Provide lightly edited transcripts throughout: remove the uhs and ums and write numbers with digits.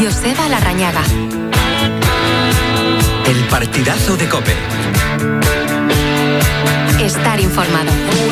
Joseba Larrañaga. El partidazo de COPE. Estar informado.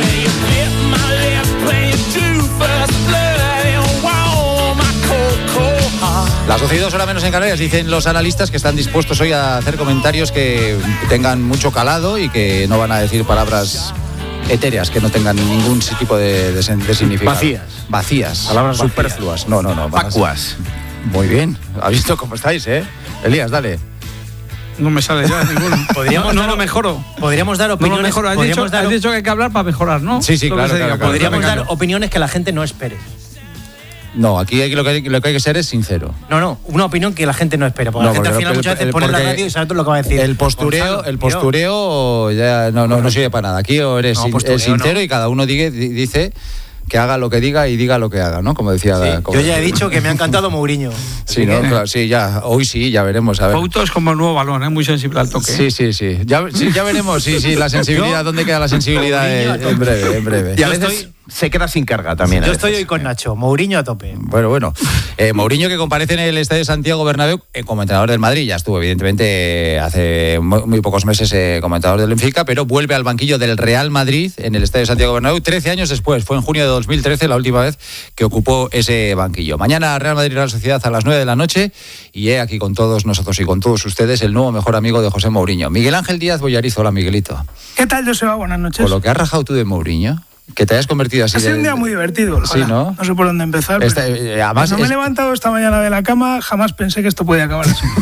Las 12:02, hora menos en Canarias, dicen los analistas que están dispuestos hoy a hacer comentarios que tengan mucho calado y que no van a decir palabras etéreas, que no tengan ningún tipo de significado. Vacías. Palabras superfluas. No. Vacuas. Muy bien. ¿Has visto cómo estáis, Elías, dale. No me sale ya ninguno. No lo mejoro. Podríamos dar opiniones. No lo mejoro. Has dicho que hay que hablar para mejorar, ¿no? Sí, claro. Podríamos dar opiniones que la gente no espere. No, aquí lo que hay que ser es sincero. No, una opinión que la gente no espera. Porque la gente al final muchas veces pone la radio y sabe todo lo que va a decir. El postureo ya no sirve para nada. Aquí o eres sincero y cada uno dice que haga lo que diga y diga lo que haga, ¿no? Como decía. Sí, yo ya he dicho que me ha encantado Mourinho. Sí, ¿no? Claro, sí, hoy sí, ya veremos. A ver. Couto es como el nuevo balón, muy sensible al toque. Sí. Ya veremos, la sensibilidad, ¿dónde queda la sensibilidad? En breve. Y a veces se queda sin carga también. Yo estoy hoy con Nacho, Mourinho a tope. Bueno. Mourinho, que comparece en el Estadio de Santiago Bernabéu como entrenador del Madrid, ya estuvo evidentemente hace muy pocos meses como entrenador del Benfica, pero vuelve al banquillo del Real Madrid en el Estadio de Santiago Bernabéu 13 años después. Fue en junio de 2013 la última vez que ocupó ese banquillo. Mañana Real Madrid-Real Sociedad a las 9 de la noche y aquí con todos nosotros y con todos ustedes el nuevo mejor amigo de José Mourinho, Miguel Ángel Díaz Bollariz. Hola, Miguelito. ¿Qué tal, Joseba? Buenas noches. Con lo que has rajado tú de Mourinho, que te hayas convertido así. Ha sido un día muy divertido. Sí, ¿no? No sé por dónde empezar. Además, cuando me he levantado esta mañana de la cama, jamás pensé que esto podía acabar así.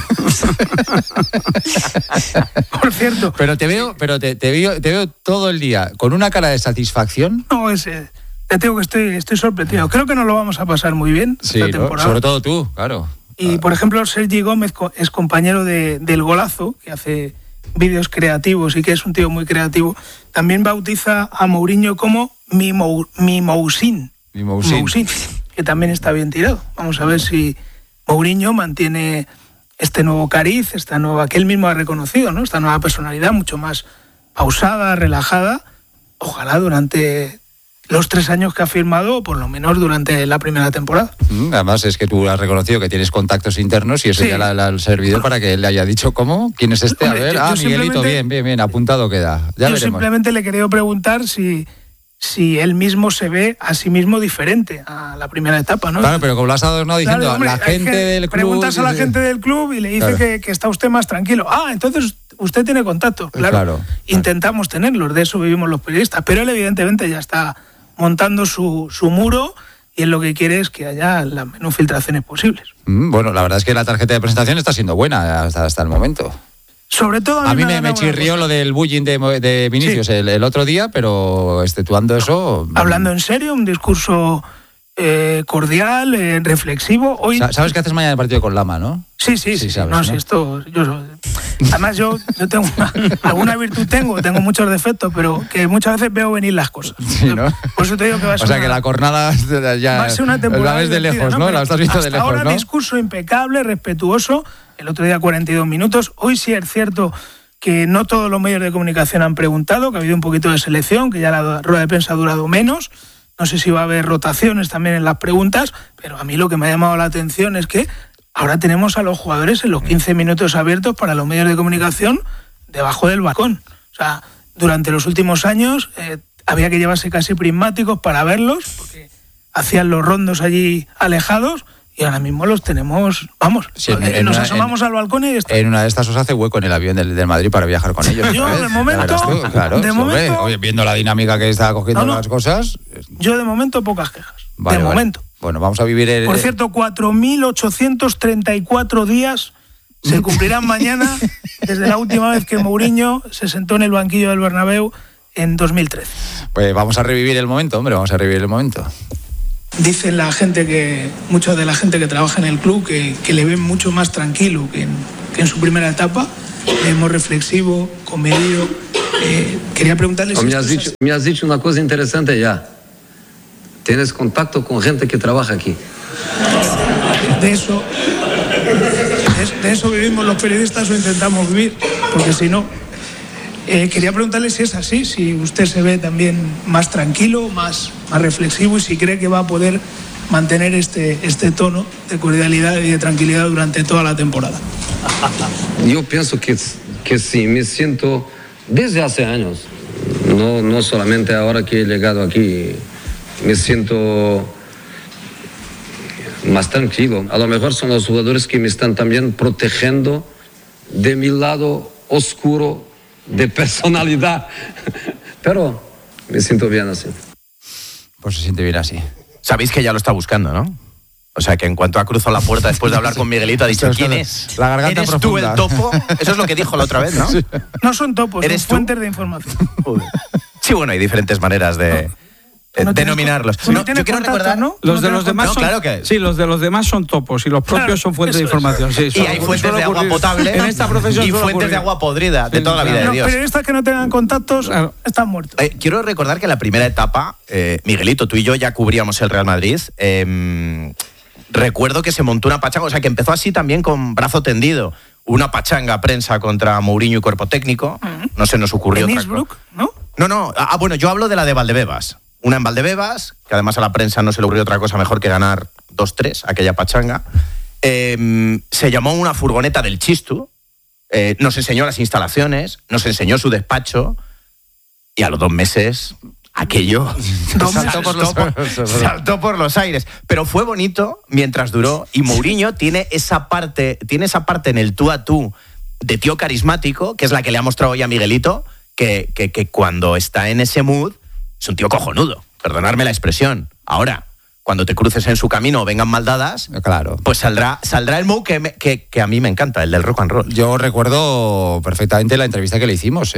Por cierto. Pero te veo todo el día con una cara de satisfacción. No, te digo que estoy sorprendido. Creo que nos lo vamos a pasar muy bien esta temporada. Sobre todo tú, claro. Y, por ejemplo, Sergi Gómez es compañero del Golazo, que hace vídeos creativos y que es un tío muy creativo. También bautiza a Mourinho como mi Mousin, que también está bien tirado. Vamos a ver si Mourinho mantiene este nuevo cariz, que él mismo ha reconocido, ¿no? Esta nueva personalidad mucho más pausada, relajada. Ojalá durante los 3 años que ha firmado, o por lo menos durante la primera temporada. Además es que tú has reconocido que tienes contactos internos y eso ya le ha servido para que le haya dicho cómo, quién es este. Hombre, a ver, Miguelito, bien, apuntado queda. Ya veremos. Simplemente le quería preguntar si él mismo se ve a sí mismo diferente a la primera etapa, ¿no? Claro, pero como lo has dado diciendo, hombre, la gente del club... Preguntas a la gente del club y le dice que está usted más tranquilo. Entonces usted tiene contactos, claro. Intentamos tenerlos, de eso vivimos los periodistas, pero él evidentemente ya está montando su muro y él lo que quiere es que haya las menos filtraciones posibles. Bueno, la verdad es que la tarjeta de presentación está siendo buena hasta el momento. Sobre todo a mí me chirrió lo del bullying de Vinicius el otro día, pero exceptuando eso... Hablando en serio, un discurso cordial, reflexivo. Hoy... ¿Sabes qué haces mañana en el partido con Lama, no? Sí, sabes, ¿no? Sí, además yo tengo alguna virtud, tengo muchos defectos, pero que muchas veces veo venir las cosas. Sí, ¿no? Por eso te digo que va a ser que la jornada ya va a ser una temporada la ves de lejos, ¿no? La estás viendo de lejos, ahora, ¿no? Discurso impecable, respetuoso. El otro día 42 minutos. Hoy sí es cierto que no todos los medios de comunicación han preguntado, que ha habido un poquito de selección, que ya la rueda de prensa ha durado menos. No sé si va a haber rotaciones también en las preguntas, pero a mí lo que me ha llamado la atención es que ahora tenemos a los jugadores en los 15 minutos abiertos para los medios de comunicación debajo del balcón. O sea, durante los últimos años había que llevarse casi prismáticos para verlos, porque hacían los rondos allí alejados, y ahora mismo los tenemos, nos asomamos al balcón y en una de estas os hace hueco en el avión del Madrid para viajar con ellos. Yo de momento, oye, viendo la dinámica que está cogiendo las cosas. Yo de momento pocas quejas. Vale. Momento. Bueno, vamos a vivir Por cierto, 4.834 días se cumplirán mañana desde la última vez que Mourinho se sentó en el banquillo del Bernabéu en 2013. Pues vamos a revivir el momento, Dice la gente mucha de la gente que trabaja en el club que le ven mucho más tranquilo que en su primera etapa. Le vemos reflexivo, comedido. Quería preguntarle si... Me has dicho una cosa interesante ya. ¿Tienes contacto con gente que trabaja aquí? De eso vivimos los periodistas o intentamos vivir, porque si no... quería preguntarle si es así, si usted se ve también más tranquilo, más reflexivo y si cree que va a poder mantener este tono de cordialidad y de tranquilidad durante toda la temporada. Yo pienso que sí, me siento desde hace años, no solamente ahora que he llegado aquí, me siento más tranquilo. A lo mejor son los jugadores que me están también protegiendo de mi lado oscuro de personalidad, pero me siento bien así. Pues se siente bien así. Sabéis que ya lo está buscando, ¿no? O sea, que en cuanto ha cruzado la puerta después de hablar con Miguelito, ha dicho, ¿quién es? La garganta ¿Eres profunda. tú el topo? Eso es lo que dijo la otra vez, ¿no? Sí. No son topos, son ¿Eres tú? fuentes de información. Sí, bueno, hay diferentes maneras de denominarlos. Tú no tienes yo quiero contacto, recordar... ¿no? Los de No los demás no, son, claro que- sí, los de los demás son topos y los propios Claro, son fuentes de eso es. información. Sí, Y suele hay ocurrir- fuentes suele de agua ocurrir. potable En esta profesión y suele fuentes ocurrir. de agua podrida de Sí, toda la vida claro. de Los Dios. periodistas que no tengan contactos Claro. están muertos. Quiero recordar que en la primera etapa, Miguelito, tú y yo ya cubríamos el Real Madrid. Recuerdo que se montó una pachanga, o sea, que empezó así también con brazo tendido. Una pachanga prensa contra Mourinho y cuerpo técnico. No se nos ocurrió En otra Innsbruck, cosa. ¿no? No. Bueno, yo hablo de la de Valdebebas. Una en Valdebebas, que además a la prensa no se le ocurrió otra cosa mejor que ganar 2-3, aquella pachanga. Se llamó una furgoneta del Chistu. Nos enseñó las instalaciones, nos enseñó su despacho. Y a los 2 meses... aquello saltó por los aires. Pero fue bonito mientras duró. Y Mourinho tiene esa parte en el tú a tú de tío carismático, que es la que le ha mostrado hoy a Miguelito, que cuando está en ese mood es un tío cojonudo. Perdonadme la expresión. Ahora, cuando te cruces en su camino o vengan maldadas, Claro. pues saldrá el mood que a mí me encanta, el del rock and roll. Yo recuerdo perfectamente la entrevista que le hicimos,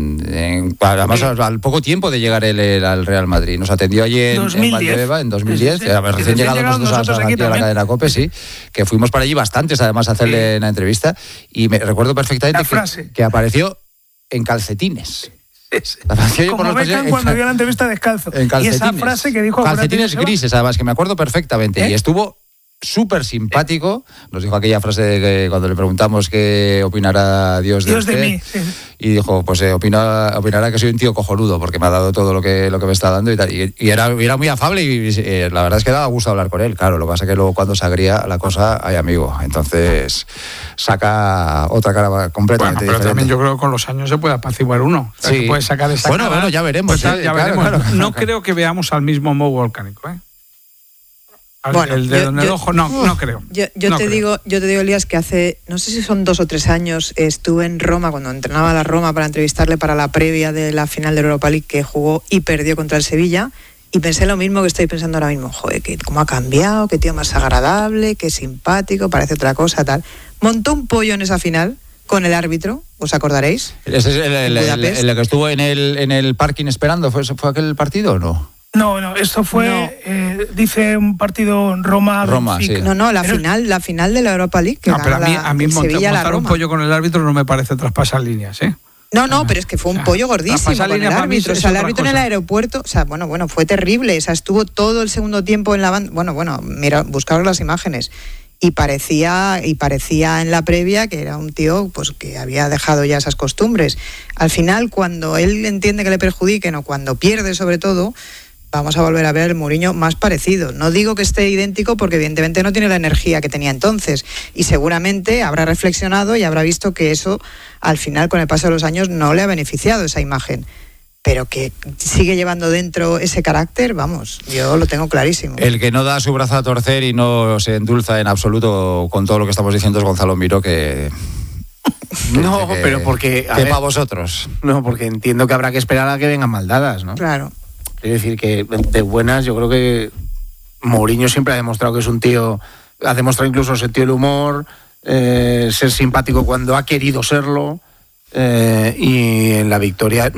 además al poco tiempo de llegar él al Real Madrid. Nos atendió allí en 2010. Valdebeba, en 2010, Sí. recién Recién llegados llegados nosotros aquí a la también. cadena COPE, sí, que fuimos para allí bastantes, además, a hacerle una entrevista, y me recuerdo perfectamente La frase. que apareció en calcetines. Apareció yo por Como los pasillos Beckham cuando dio la entrevista descalzo. en Y calcetines. esa frase que dijo... Calcetines acuérdate, grises, además, que me acuerdo perfectamente. Y estuvo súper simpático. Nos dijo aquella frase de que cuando le preguntamos qué opinará Dios de Dios de usted, mí, sí. y dijo, pues opinará que soy un tío cojonudo, porque me ha dado todo lo que me está dando y tal. Y era muy afable y la verdad es que daba gusto hablar con él. Claro, lo que pasa es que luego cuando se agría la cosa, hay amigo. Entonces saca otra cara completamente Bueno, pero diferente. también yo creo que con los años se puede apaciguar uno. O sea, Sí. que puede sacar esa Bueno, cara. bueno, ya veremos, Pues ya claro, veremos. claro. No creo que veamos al mismo Mo volcánico, ¿eh? Bueno, el dedo en el ojo, no creo. Yo No te creo. digo, Elías, que hace, no sé si son 2 o 3 años, estuve en Roma cuando entrenaba a la Roma para entrevistarle para la previa de la final de Europa League que jugó y perdió contra el Sevilla. Y pensé lo mismo que estoy pensando ahora mismo. Joder, que cómo ha cambiado, qué tío más agradable, qué simpático, parece otra cosa, tal. Montó un pollo en esa final con el árbitro, ¿os acordaréis? ¿Ese es En Budapest. el que estuvo en el parking esperando? ¿Fue aquel partido o no? No, esto fue, dice un partido Roma, Roma-Benfica. sí. No, la Pero- final de la Europa League que No, pero ganó a mí el Sevilla a la montar un Roma. pollo con el árbitro no me parece traspasar líneas, ¿eh? No, pero es que fue un pollo gordísimo traspasar con el línea para mí árbitro. O es sea, el otra árbitro en el cosa. aeropuerto, o sea, bueno, fue terrible. O sea, estuvo todo el segundo tiempo en la banda. Bueno, mira, buscaros las imágenes. Y parecía en la previa que era un tío pues que había dejado ya esas costumbres. Al final, cuando él entiende que le perjudiquen o cuando pierde sobre todo, vamos a volver a ver el Mourinho más parecido. No digo que esté idéntico porque evidentemente no tiene la energía que tenía entonces y seguramente habrá reflexionado y habrá visto que eso al final con el paso de los años no le ha beneficiado esa imagen. Pero que sigue llevando dentro ese carácter, vamos, yo lo tengo clarísimo. El que no da su brazo a torcer y no se endulza en absoluto con todo lo que estamos diciendo es Gonzalo Miró, que No, pero porque... a que ver, para vosotros. no, porque entiendo que habrá que esperar a que vengan maldadas, ¿no? Claro. Es decir, que de buenas yo creo que Mourinho siempre ha demostrado que es un tío, ha demostrado incluso sentido del humor, ser simpático cuando ha querido serlo, y en la victoria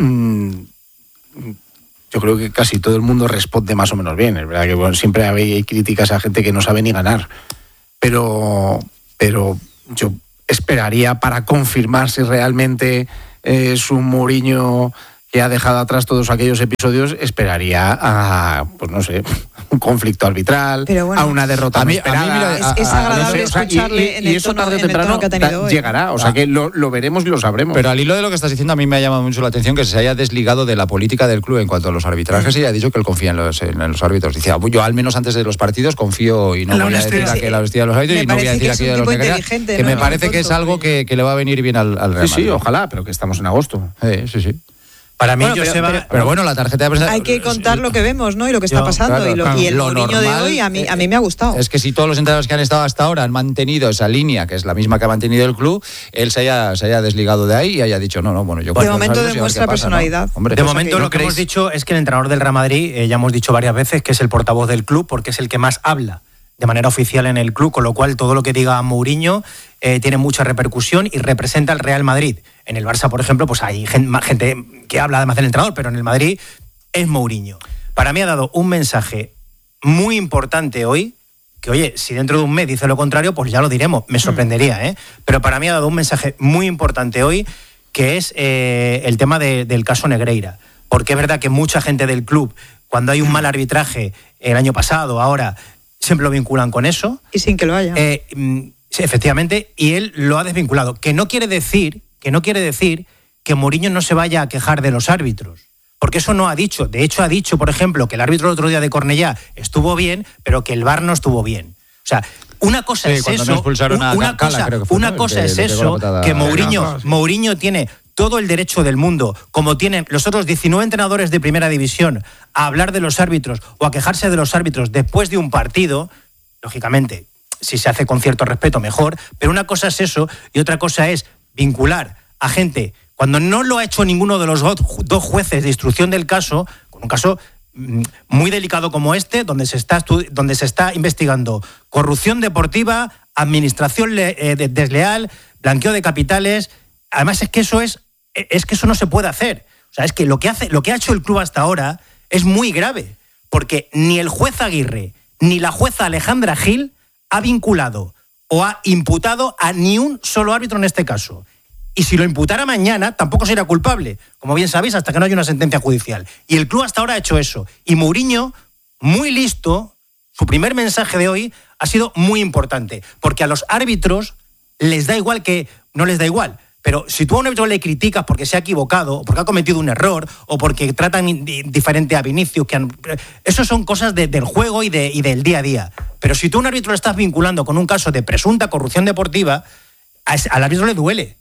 yo creo que casi todo el mundo responde más o menos bien. Es verdad que bueno, siempre hay críticas a gente que no sabe ni ganar, pero yo esperaría para confirmar si realmente es un Mourinho que ha dejado atrás todos aquellos episodios, esperaría a, pues no sé, un conflicto arbitral, bueno, a una derrota a mí inesperada. es agradable escucharle y eso tarde o temprano que ha tenido hoy. llegará, o sea que lo veremos y lo sabremos. Pero al hilo de lo que estás diciendo, a mí me ha llamado mucho la atención que se haya desligado de la política del club en cuanto a los arbitrajes y haya dicho que él confía en los árbitros. Dice, yo al menos antes de los partidos confío y no voy a decir aquí la honestidad de los árbitros y no voy a decir aquí de los negreras, que me parece que es algo que le va a venir bien al Real Madrid. Sí, ojalá, pero que estamos en agosto. Sí. Para mí, bueno, pero bueno, la tarjeta de prensa... Hay que contar lo que vemos, ¿no? Y lo que está pasando. Claro, y el lo Mourinho de hoy a mí me ha gustado. Es que si todos los entrenadores que han estado hasta ahora han mantenido esa línea, que es la misma que ha mantenido el club, él se haya desligado de ahí y haya dicho, yo... De momento demuestra personalidad. ¿No? Hombre, de momento lo que hemos dicho es que el entrenador del Real Madrid, ya hemos dicho varias veces, que es el portavoz del club porque es el que más habla de manera oficial en el club, con lo cual todo lo que diga Mourinho tiene mucha repercusión y representa al Real Madrid. En el Barça, por ejemplo, pues hay gente que habla además del entrenador, pero en el Madrid es Mourinho. Para mí ha dado un mensaje muy importante hoy, que oye, si dentro de un mes dice lo contrario, pues ya lo diremos, me sorprendería, ¿eh? Pero para mí ha dado un mensaje muy importante hoy, que es el tema del caso Negreira. Porque es verdad que mucha gente del club, cuando hay un mal arbitraje, el año pasado, ahora, siempre lo vinculan con eso. Y sin que lo haya. Sí, efectivamente, y él lo ha desvinculado. Que no quiere decir que Mourinho no se vaya a quejar de los árbitros. Porque eso no ha dicho. De hecho, ha dicho, por ejemplo, que el árbitro el otro día de Cornellá estuvo bien, pero que el VAR no estuvo bien. O sea, una cosa es eso. Una cosa es eso, que Mourinho tiene todo el derecho del mundo, como tienen los otros 19 entrenadores de primera división, a hablar de los árbitros o a quejarse de los árbitros después de un partido, lógicamente, si se hace con cierto respeto, mejor, pero una cosa es eso y otra cosa es vincular a gente, cuando no lo ha hecho ninguno de los dos jueces de instrucción del caso, con un caso muy delicado como este, donde se está investigando corrupción deportiva, administración desleal, blanqueo de capitales. Además es que eso no se puede hacer. O sea, es que lo que ha hecho el club hasta ahora es muy grave, porque ni el juez Aguirre ni la jueza Alejandra Gil ha vinculado o ha imputado a ni un solo árbitro en este caso. Y si lo imputara mañana, tampoco sería culpable, como bien sabéis, hasta que no haya una sentencia judicial. Y el club hasta ahora ha hecho eso. Y Mourinho, muy listo, su primer mensaje de hoy ha sido muy importante, porque a los árbitros les da igual que... No les da igual, pero si tú a un árbitro le criticas porque se ha equivocado, o porque ha cometido un error, o porque tratan diferente a Vinicius, eso son cosas del juego y del día a día. Pero si tú a un árbitro lo estás vinculando con un caso de presunta corrupción deportiva, al árbitro le duele.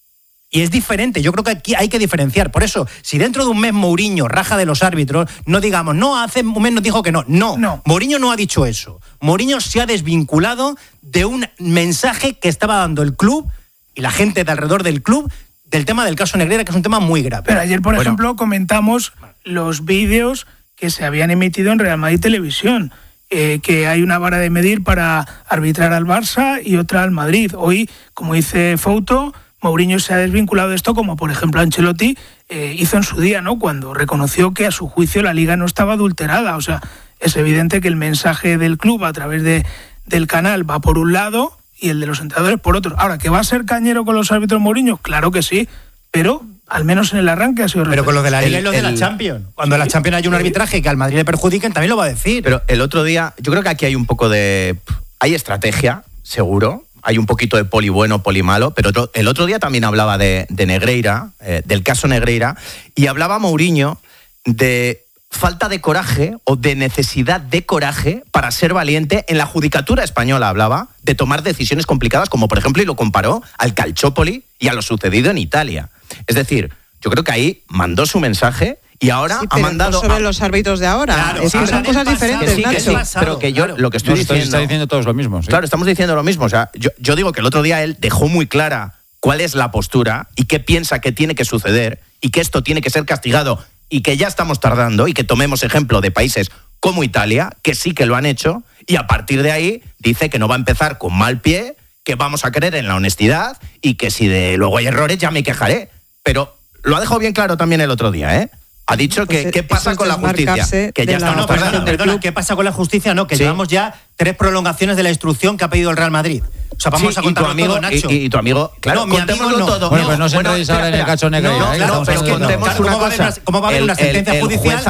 Y es diferente, yo creo que aquí hay que diferenciar. Por eso, si dentro de un mes Mourinho raja de los árbitros, no digamos, no, hace un mes nos dijo que no. No, Mourinho no ha dicho eso. Mourinho se ha desvinculado de un mensaje que estaba dando el club y la gente de alrededor del club del tema del caso Negreira, que es un tema muy grave. Pero ayer, por ejemplo, comentamos los vídeos que se habían emitido en Real Madrid Televisión, que hay una vara de medir para arbitrar al Barça y otra al Madrid. Hoy, como dice Fouto, Mourinho se ha desvinculado de esto, como por ejemplo Ancelotti hizo en su día, ¿no? Cuando reconoció que a su juicio la Liga no estaba adulterada. O sea, es evidente que el mensaje del club a través del canal va por un lado y el de los entrenadores por otro. Ahora, ¿que va a ser cañero con los árbitros Mourinho? Claro que sí, pero al menos en el arranque ha sido... Pero con lo de la Liga y lo de la Champions. Cuando en la Champions hay un arbitraje que al Madrid le perjudiquen, también lo va a decir. Pero el otro día, yo creo que aquí hay un poco de... Hay estrategia, seguro. Hay un poquito de poli bueno, poli malo, pero el otro día también hablaba de Negreira, del caso Negreira, y hablaba Mourinho de falta de coraje o de necesidad de coraje para ser valiente. En la judicatura española hablaba de tomar decisiones complicadas, como por ejemplo, y lo comparó al Calciopoli y a lo sucedido en Italia. Es decir, yo creo que ahí mandó su mensaje y ahora ha mandado... No sobre los árbitros de ahora. Claro, es que son cosas diferentes, Nacho. Pero que yo lo que estoy diciendo... Está diciendo todos lo mismo. ¿Sí? Claro, estamos diciendo lo mismo. O sea, yo digo que el otro día él dejó muy clara cuál es la postura y qué piensa que tiene que suceder y que esto tiene que ser castigado y que ya estamos tardando y que tomemos ejemplo de países como Italia, que sí que lo han hecho, y a partir de ahí dice que no va a empezar con mal pie, que vamos a creer en la honestidad y que si luego hay errores ya me quejaré. Pero lo ha dejado bien claro también el otro día, ¿eh? Ha dicho pues que qué pasa con la justicia. Que ya está. Perdona, ¿qué pasa con la justicia? No, que llevamos ya 3 prolongaciones de la instrucción que ha pedido el Real Madrid. O sea, vamos a contarlo todo, Nacho. Y tu amigo, claro, no, mi amigo contémoslo no. todo. Bueno, pues no se enredéis ahora en el cacho negro. No, ya, pero estamos hablando de contemos todo. una cosa. ¿Cómo va a haber una sentencia el judicial? juez